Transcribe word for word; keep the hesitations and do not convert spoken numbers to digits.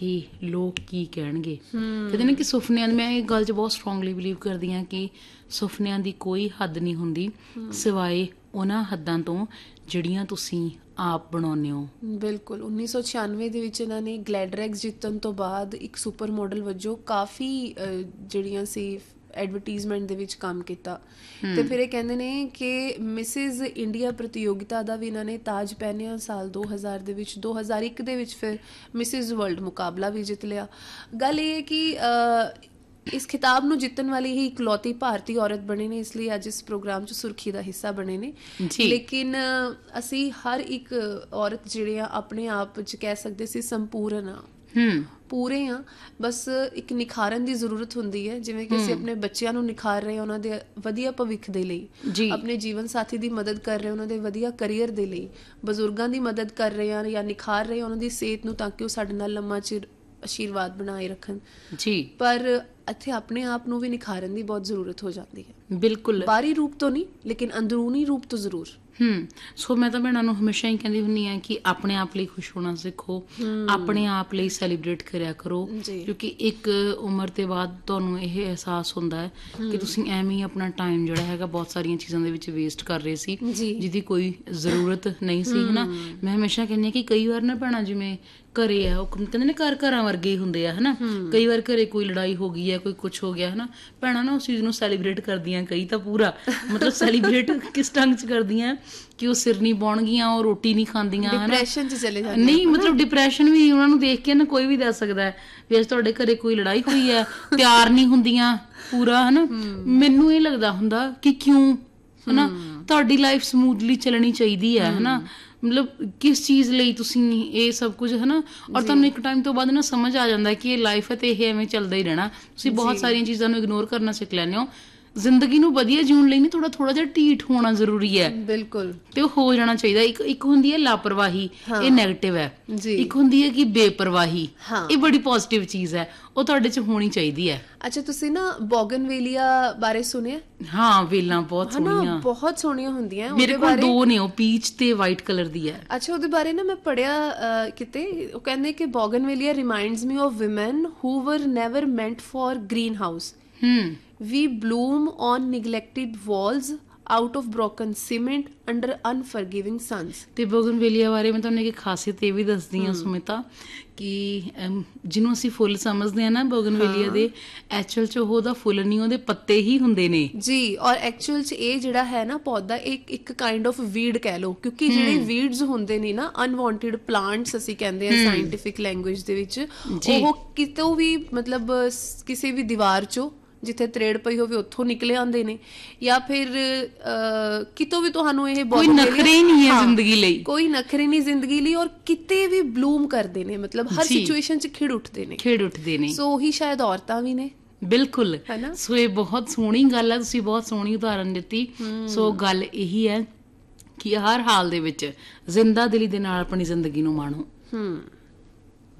ਕਿ ਲੋਕ ਕੀ ਕਹਿਣਗੇ। ਕਹਿੰਦੇ ਨੇ ਕਿ ਸੁਪਨਿਆਂ ਦੀ, ਮੈਂ ਇਹ ਗੱਲ 'ਚ ਬਹੁਤ ਸਟਰੋਂਗਲੀ ਬਿਲੀਵ ਕਰਦੀ ਹਾਂ ਕਿ ਸੁਪਨਿਆਂ ਦੀ ਕੋਈ ਹੱਦ ਨਹੀਂ ਹੁੰਦੀ ਸਿਵਾਏ ਉਹਨਾਂ ਹੱਦਾਂ ਤੋਂ ਜਿਹੜੀਆਂ ਤੁਸੀਂ ਆਪ ਬਣਾਉਂਦੇ ਹੋ। ਬਿਲਕੁਲ। ਉੱਨੀ ਸੌ ਛਿਆਨਵੇਂ ਦੇ ਵਿੱਚ ਇਹਨਾਂ ਨੇ ਗਲੈਡਰੈਕਸ ਜਿੱਤਣ ਤੋਂ ਬਾਅਦ ਇੱਕ ਸੁਪਰ ਮਾਡਲ ਵਜੋਂ ਕਾਫੀ ਜਿਹੜੀਆਂ ਸੀ ਐਡਵਰਟੀਜ਼ਮੈਂਟ ਦੇ ਵਿੱਚ ਕੰਮ ਕੀਤਾ। ਤੇ ਫਿਰ ਇਹ ਕਹਿੰਦੇ ਨੇ ਕਿ ਮਿਸਿਜ਼ ਇੰਡੀਆ ਪ੍ਰਤੀਯੋਗਿਤਾ ਦਾ ਵੀ ਇਹਨਾਂ ਨੇ ਤਾਜ ਪਹਿਨਿਆ ਸਾਲ ਦੋ ਹਜ਼ਾਰ ਦੇ ਵਿੱਚ। ਦੋ ਹਜ਼ਾਰ ਇੱਕ ਦੇ ਵਿੱਚ ਫਿਰ ਮਿਸਿਜ਼ ਵਰਲਡ ਮੁਕਾਬਲਾ ਵੀ ਜਿੱਤ ਲਿਆ। ਗੱਲ ਇਹ ਹੈ ਕਿ ਇਸ ਖਿਤਾਬ ਨੂੰ ਜਿੱਤਣ ਵਾਲੀ ਹੀ ਇਕਲੌਤੀ ਭਾਰਤੀ ਔਰਤ ਬਣੇ ਨੇ, ਇਸ ਲਈ ਅੱਜ ਇਸ ਪ੍ਰੋਗਰਾਮ 'ਚ ਸੁਰਖੀ ਦਾ ਹਿੱਸਾ ਬਣੇ ਨੇ। ਲੇਕਿਨ ਅਸੀਂ ਹਰ ਇੱਕ ਔਰਤ ਜਿਹੜੇ ਆ ਆਪਣੇ ਆਪ 'ਚ ਕਹਿ ਸਕਦੇ ਸੀ ਸੰਪੂਰਨ ਆ, ਪੂਰੇ ਆ, ਬਸ ਇੱਕ ਨਿਖਾਰਨ ਦੀ ਜ਼ਰੂਰਤ ਹੁੰਦੀ ਹੈ। ਜਿਵੇਂ ਕਿ ਅਸੀਂ ਆਪਣੇ ਬੱਚਿਆਂ ਨੂੰ ਨਿਖਾਰ ਰਹੇ ਹਾਂ ਉਹਨਾਂ ਦੇ ਵਧੀਆ ਭਵਿੱਖ ਦੇ ਲਈ, ਆਪਣੇ ਜੀਵਨ ਸਾਥੀ ਦੀ ਮਦਦ ਕਰ ਰਹੇ ਉਹਨਾਂ ਦੇ ਵਧੀਆ ਕਰੀਅਰ ਦੇ ਲਈ, ਬਜ਼ੁਰਗਾਂ ਦੀ ਮਦਦ ਕਰ ਰਹੇ ਹਾਂ ਜਾਂ ਨਿਖਾਰ ਰਹੇ ਉਹਨਾਂ ਦੀ ਸਿਹਤ ਨੂੰ, ਤਾਂ ਕਿ ਉਹ ਸਾਡੇ ਨਾਲ ਲੰਮਾ ਚਿਰ ਆਸ਼ੀਰਵਾਦ ਬਣਾਏ ਰੱਖਣ ਜੀ। ਪਰ ਇੱਥੇ ਆਪਣੇ ਆਪ ਨੂੰ ਵੀ ਨਿਖਾਰਨ ਦੀ ਬਹੁਤ ਜ਼ਰੂਰਤ ਹੋ ਜਾਂਦੀ ਹੈ। ਬਿਲਕੁਲ, ਬਾਹਰੀ ਰੂਪ ਤੋਂ ਨਹੀਂ ਲੇਕਿਨ ਅੰਦਰੂਨੀ ਰੂਪ ਤੋਂ ਜ਼ਰੂਰ। ਹਮ ਸੋ ਮੈਂ ਤਾਂ ਭੈਣਾਂ ਨੂੰ ਹਮੇਸ਼ਾ ਹੀ ਕਹਿੰਦੀ ਹੁੰਦੀ ਹਾਂ ਕਿ ਆਪਣੇ ਆਪ ਲਈ ਖੁਸ਼ ਹੋਣਾ ਸਿੱਖੋ, ਆਪਣੇ ਆਪ ਲਈ ਸੈਲੀਬ੍ਰੇਟ ਕਰਿਆ ਕਰੋ, ਕਿਉਂਕਿ ਇੱਕ ਉਮਰ ਦੇ ਬਾਅਦ ਤੁਹਾਨੂੰ ਇਹ ਅਹਿਸਾਸ ਹੁੰਦਾ ਹੈ ਕਿ ਤੁਸੀਂ ਐਵੇਂ ਹੀ ਆਪਣਾ ਟਾਈਮ ਜਿਹੜਾ ਹੈਗਾ ਬਹੁਤ ਸਾਰੀਆਂ ਚੀਜ਼ਾਂ ਦੇ ਵਿੱਚ ਵੇਸਟ ਕਰ ਰਹੇ ਸੀ ਜਿਹਦੀ ਕੋਈ ਜ਼ਰੂਰਤ ਨਹੀਂ ਸੀ, ਹੈ ਨਾ। ਮੈਂ ਹਮੇਸ਼ਾ ਕਹਿੰਦੀ ਹਾਂ ਕਿ ਕਈ ਵਾਰ ਨਾ ਭੈਣਾਂ ਜਿਵੇਂ ਘਰੇ ਆ, ਉਹ ਕਹਿੰਦੇ ਨੇ ਘਰ ਘਰਾਂ ਵਰਗੇ ਹੀ ਹੁੰਦੇ ਆ, ਹੈ ਨਾ। ਕਈ ਵਾਰ ਘਰੇ ਕੋਈ ਲੜਾਈ ਹੋ ਗਈ ਹੈ, ਕੋਈ ਕੁਛ ਹੋ ਗਿਆ, ਹੈ ਨਾ, ਭੈਣਾਂ ਨਾ ਉਸ ਚੀਜ਼ ਨੂੰ ਸੈਲੀਬ੍ਰੇਟ ਕਰਦੀਆਂ, ਕਈ ਤਾਂ ਪੂਰਾ ਮਤਲਬ ਸੈਲੀਬ੍ਰੇਟ ਕਿਸ ਢੰਗ 'ਚ ਕਰਦੀਆਂ ਕਿ ਉਹ ਸਿਰ ਨਹੀਂ ਬਾਉਣਗੀਆਂ, ਉਹ ਰੋਟੀ ਨਹੀਂ ਖਾਂਦੀਆਂ, ਡਿਪਰੈਸ਼ਨ 'ਚ ਚਲੇ ਜਾਂਦੀਆਂ। ਨਹੀਂ ਮਤਲਬ ਡਿਪਰੈਸ਼ਨ ਵੀ ਉਹਨਾਂ ਨੂੰ ਦੇਖ ਕੇ ਨਾ ਕੋਈ ਵੀ ਦੱਸ ਸਕਦਾ ਹੈ ਵੀ ਅੱਜ ਤੁਹਾਡੇ ਘਰੇ ਕੋਈ ਲੜਾਈ ਹੋਈ ਹੈ, ਤਿਆਰ ਨਹੀਂ ਹੁੰਦੀਆਂ ਪੂਰਾ, ਹੈ ਨਾ। ਮੈਨੂੰ ਇਹ ਲੱਗਦਾ ਹੁੰਦਾ ਕਿ ਕਿਉਂ, ਹੈ ਨਾ, ਤੁਹਾਡੀ ਲਾਈਫ ਸਮੂਥਲੀ ਚੱਲਣੀ ਚਾਹੀਦੀ ਹੈ, ਹੈ ਨਾ। ਮਤਲਬ ਕਿਸ ਚੀਜ਼ ਲਈ ਤੁਸੀਂ ਇਹ ਸਭ ਕੁਝ, ਹੈ ਨਾ। ਔਰ ਤੁਹਾਨੂੰ ਇੱਕ ਟਾਈਮ ਤੋਂ ਬਾਅਦ ਨਾ ਸਮਝ ਆ ਜਾਂਦਾ ਕਿ ਇਹ ਲਾਈਫ ਹੈ ਤੇ ਇਹ ਐਵੇਂ ਚੱਲਦਾ ਹੀ ਰਹਿਣਾ। ਤੁਸੀਂ ਬਹੁਤ ਸਾਰੀਆਂ ਚੀਜ਼ਾਂ ਨੂੰ ਇਗਨੋਰ ਕਰਨਾ ਸਿੱਖ ਲੈਂਦੇ ਹੋ। ਜ਼ਿੰਦਗੀ ਨੂੰ ਵਧੀਆ ਜਿਉਣ ਲਈ ਨਾ ਥੋੜਾ ਥੋੜਾ ਜਿਹਾ ਢੀਠ ਹੋਣਾ ਜ਼ਰੂਰੀ ਹੈ। ਬਿਲਕੁਲ, ਤੇ ਉਹ ਹੋ ਜਾਣਾ ਚਾਹੀਦਾ। ਇੱਕ ਇੱਕ ਹੁੰਦੀ ਹੈ ਲਾਪਰਵਾਹੀ, ਇਹ ਨੈਗੇਟਿਵ ਹੈ। ਇੱਕ ਹੁੰਦੀ ਹੈ ਕਿ ਬੇਪਰਵਾਹੀ, ਇਹ ਬੜੀ ਪੋਜ਼ਿਟਿਵ ਚੀਜ਼ ਹੈ, ਉਹ ਤੁਹਾਡੇ 'ਚ ਹੋਣੀ ਚਾਹੀਦੀ ਹੈ। ਅੱਛਾ, ਤੁਸੀਂ ਨਾ ਬੋਗਨਵੇਲੀਆ ਬਾਰੇ ਸੁਣਿਆ? ਹਾਂ, ਵੇਲਾਂ ਬਹੁਤ ਸੋਹਣੀਆਂ, ਬਹੁਤ ਸੋਹਣੀਆਂ ਹੁੰਦੀਆਂ। ਮੇਰੇ ਕੋਲ ਦੋ ਨੇ, ਉਹ ਪੀਚ ਤੇ ਵਾਈਟ ਕਲਰ ਦੀ ਹੈ। ਅੱਛਾ, ਉਹਦੇ ਬਾਰੇ ਨਾ ਮੈਂ ਪੜ੍ਹਿਆ ਕਿਤੇ, ਉਹ ਕਹਿੰਦੇ ਕਿ ਬੋਗਨਵੇਲੀਆ ਰਿਮਾਈਂਡਸ ਮੀ ਆਫ ਵਿਮਨ ਹੂ ਵਰ never meant for green house. Hmm We bloom on neglected walls, out of broken cement, under unforgiving suns. ਤੇ ਬੋਗਨਵੇਲੀਆ ਬਾਰੇ ਮੈਂ ਤੁਹਾਨੂੰ ਇੱਕ ਖਾਸੀਅਤ ਇਹ ਵੀ ਦੱਸਦੀ ਹਾਂ ਸੁਮਿਤਾ, ਕਿ ਜਿਹਨੂੰ ਅਸੀਂ ਫੁੱਲ ਸਮਝਦੇ ਹਾਂ ਨਾ ਬੋਗਨਵੇਲੀਆ ਦੇ, ਐਕਚੁਅਲ 'ਚ ਉਹਦਾ ਫੁੱਲ ਨਹੀਂ, ਉਹਦੇ ਪੱਤੇ ਹੀ ਹੁੰਦੇ ਨੇ ਜੀ। ਔਰ ਐਕਚੁਅਲ 'ਚ ਇਹ ਜਿਹੜਾ ਹੈ ਨਾ ਪੌਦਾ, ਇੱਕ ਇੱਕ ਕਾਈਂਡ ਆਫ ਵੀਡ ਕਹਿ ਲਓ, ਕਿਉਂਕਿ ਜਿਹੜੇ ਵੀਡਸ ਹੁੰਦੇ ਨੇ ਨਾ, ਅਨਵਾਂਟਿਡ ਪਲਾਂਟਸ ਅਸੀਂ ਕਹਿੰਦੇ ਹਾਂ ਸਾਇੰਟੀਫਿਕ ਲੈਂਗੁਏਜ ਦੇ ਵਿੱਚ, ਉਹ ਕਿਤੋਂ ਵੀ ਮਤਲਬ ਕਿਸੇ ਵੀ ਦੀਵਾਰ 'ਚੋਂ ਜਿੱਥੇ ਤਰੇੜ ਪਈ ਹੋਵੇ ਉੱਥੋਂ ਨਿਕਲੇ ਆਉਂਦੇ ਨੇ, ਜਾਂ ਫਿਰ ਕਿਤੋਂ ਵੀ ਤੁਹਾਨੂੰ ਇਹ ਕੋਈ ਨਖਰੇ ਨਹੀਂ ਹੈ ਜ਼ਿੰਦਗੀ ਲਈ, ਕੋਈ ਨਖਰੇ ਨਹੀਂ ਜ਼ਿੰਦਗੀ ਲਈ, ਔਰ ਕਿਤੇ ਵੀ ਬਲੂਮ ਕਰਦੇ ਨੇ, ਮਤਲਬ ਹਰ ਸਿਚੁਏਸ਼ਨ 'ਚ ਖਿੜ ਉੱਠਦੇ ਨੇ ਖਿੜ ਉੱਠਦੇ ਨੇ ਸੋ ਉਹੀ ਸ਼ਾਇਦ ਔਰਤਾਂ ਵੀ ਨੇ। ਬਿਲਕੁਲ, ਸੋ ਇਹ ਬਹੁਤ ਸੋਹਣੀ ਗੱਲ ਹੈ, ਤੁਸੀਂ ਬਹੁਤ ਸੋਹਣੀ ਉਦਾਹਰਨ ਦਿੱਤੀ। ਸੋ ਗੱਲ ਇਹੀ ਹੈ ਕਿ ਹਰ ਹਾਲ ਦੇ ਵਿੱਚ ਜ਼ਿੰਦਾ ਦਿਲੀ ਦੇ ਨਾਲ ਆਪਣੀ ਜ਼ਿੰਦਗੀ ਨੂੰ ਮਾਣੋ। ਹਮ